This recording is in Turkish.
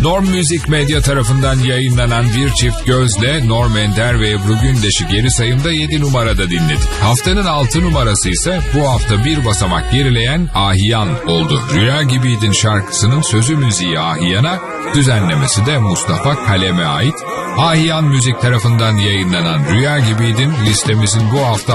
Norm Müzik Medya tarafından yayınlanan Bir Çift Gözle Norm Ender ve Ebru Gündeş'i geri sayımda 7 numarada dinledik. Haftanın 6 numarası ise bu hafta bir basamak gerileyen Ahiyan oldu. Rüya Gibiydin şarkısının sözü müziği Ahiyan'a, düzenlemesi de Mustafa Kalem'e ait. Ahiyan Müzik tarafından yayınlanan Rüya Gibiydin listemizin bu hafta